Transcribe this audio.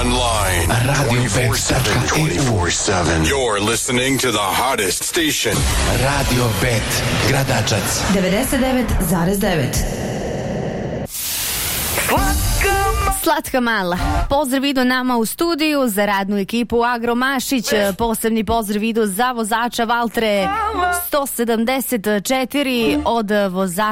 online. RadioBet.eu. You're listening to the hottest station. Radio Bet Gradačac 99,9. Slatka mala. Pozdrav idu nama u studiju za radnu ekipu Agromašić. Posebni pozdrav idu za vozača Valtre 174 od vozača